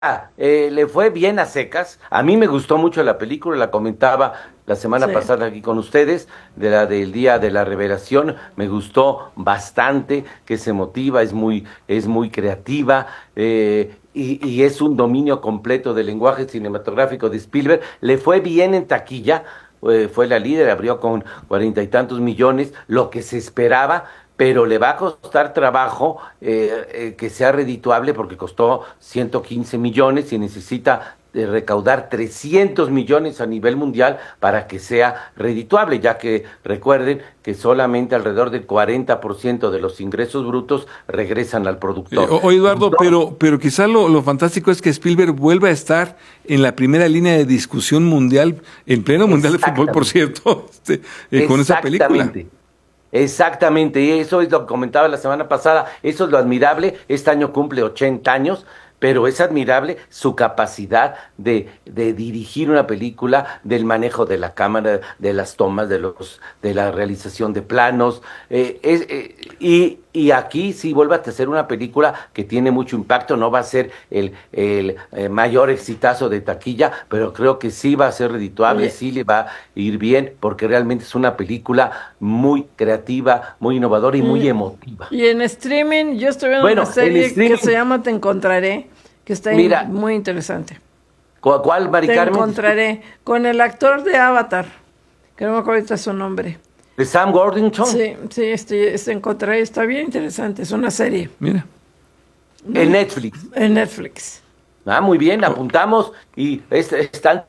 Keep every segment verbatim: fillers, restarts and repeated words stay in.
eh, le fue bien a secas. A mí me gustó mucho la película, la comentaba la semana Sí. pasada aquí con ustedes, de la del Día de la Revelación. Me gustó bastante, que se motiva, es muy, es muy creativa, eh, y, y es un dominio completo del lenguaje cinematográfico de Spielberg. Le fue bien en taquilla, eh, fue la líder, abrió con cuarenta y tantos millones, lo que se esperaba, pero le va a costar trabajo eh, eh, que sea redituable porque costó ciento quince millones y necesita eh, recaudar trescientos millones a nivel mundial para que sea redituable, ya que recuerden que solamente alrededor del cuarenta por ciento de los ingresos brutos regresan al Eh, productor. o- Oye, Eduardo, Entonces, pero, pero quizá lo, lo fantástico es que Spielberg vuelva a estar en la primera línea de discusión mundial, en pleno mundial de fútbol, por cierto, este, eh, con esa película. Exactamente. Exactamente, y eso es lo que comentaba la semana pasada, eso es lo admirable. Este año cumple ochenta años, pero es admirable su capacidad de, de dirigir una película, del manejo de la cámara, de las tomas, de los, de la realización de planos, eh, es, eh, y, y aquí sí vuelve a hacer una película que tiene mucho impacto. No va a ser el, el eh, mayor exitazo de taquilla, pero creo que sí va a ser redituable, Oye. sí le va a ir bien, porque realmente es una película muy creativa, muy innovadora y muy Mm. emotiva. Y en streaming, yo estoy viendo Bueno, una serie en streaming- que se llama Te Encontraré, que está Mira. in- muy interesante. ¿Cu- ¿Cuál, Mari Te Carmen? Encontraré, con el actor de Avatar, que no me acuerdo ahorita su nombre. ¿De Sam Worthington? Sí, sí, este, este Encontraré está bien interesante, es una serie Mira. En Netflix. en Netflix. Ah, muy bien, apuntamos y es- están...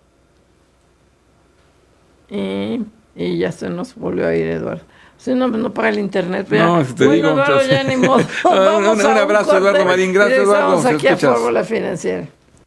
Y, y ya se nos volvió a ir Eduardo. Si no, no paga el internet. vea. No, te bueno, digo, Eduardo, entonces- ya ni modo. Un- Vamos un a abrazo, corte Eduardo Marín. Gracias, y regresamos Eduardo, ¿se aquí a escuchas? Fórmula Financiera.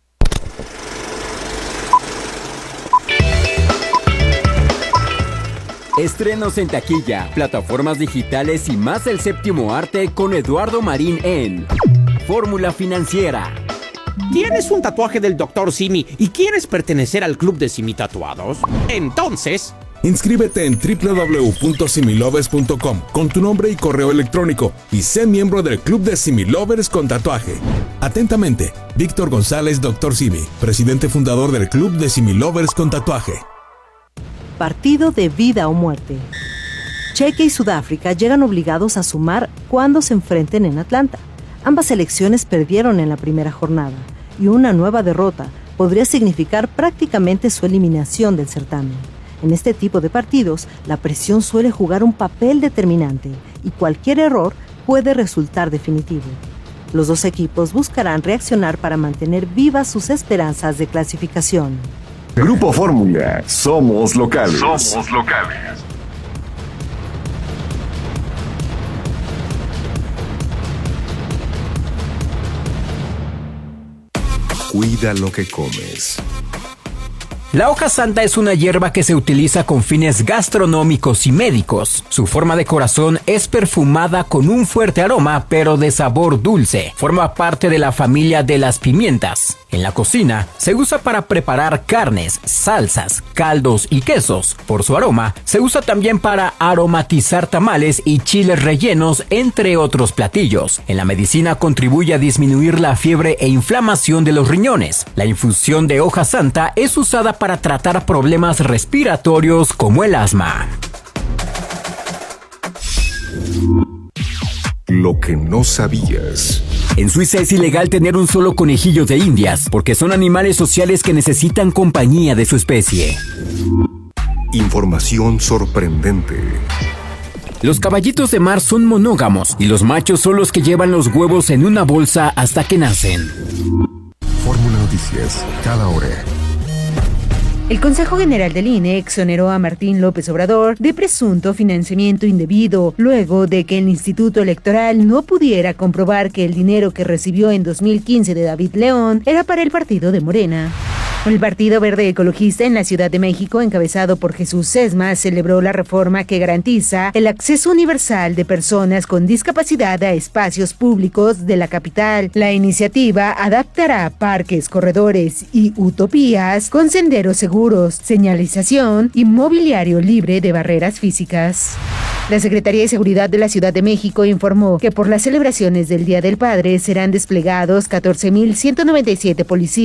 Estrenos en taquilla, plataformas digitales y más del séptimo arte con Eduardo Marín en Fórmula Financiera. ¿Tienes un tatuaje del doctor Simi y quieres pertenecer al club de Simi Tatuados? Entonces, Inscríbete en doble u doble u doble u punto similovers punto com con tu nombre y correo electrónico y sé miembro del Club de Similovers con tatuaje. Atentamente, Víctor González, doctor Simi, presidente fundador del Club de Similovers con tatuaje. Partido de vida o muerte. Chequia y Sudáfrica llegan obligados a sumar cuando se enfrenten en Atlanta. Ambas selecciones perdieron en la primera jornada y una nueva derrota podría significar prácticamente su eliminación del certamen. En este tipo de partidos, la presión suele jugar un papel determinante y cualquier error puede resultar definitivo. Los dos equipos buscarán reaccionar para mantener vivas sus esperanzas de clasificación. Grupo Fórmula, somos locales. Somos locales. Cuida lo que comes. La hoja santa es una hierba que se utiliza con fines gastronómicos y médicos. Su forma de corazón es perfumada con un fuerte aroma, pero de sabor dulce. Forma parte de la familia de las pimientas. En la cocina, se usa para preparar carnes, salsas, caldos y quesos. Por su aroma, se usa también para aromatizar tamales y chiles rellenos, entre otros platillos. En la medicina contribuye a disminuir la fiebre e inflamación de los riñones. La infusión de hoja santa es usada para tratar problemas respiratorios como el asma. Lo que no sabías. En Suiza es ilegal tener un solo conejillo de indias, porque son animales sociales que necesitan compañía de su especie. Información sorprendente. Los caballitos de mar son monógamos y los machos son los que llevan los huevos en una bolsa hasta que nacen. Fórmula Noticias, cada hora. El Consejo General del I N E exoneró a Martín López Obrador de presunto financiamiento indebido, luego de que el Instituto Electoral no pudiera comprobar que el dinero que recibió en dos mil quince de David León era para el partido de Morena. El Partido Verde Ecologista en la Ciudad de México, encabezado por Jesús Sesma, celebró la reforma que garantiza el acceso universal de personas con discapacidad a espacios públicos de la capital. La iniciativa adaptará parques, corredores y utopías con senderos seguros, señalización y mobiliario libre de barreras físicas. La Secretaría de Seguridad de la Ciudad de México informó que por las celebraciones del Día del Padre serán desplegados catorce mil ciento noventa y siete policías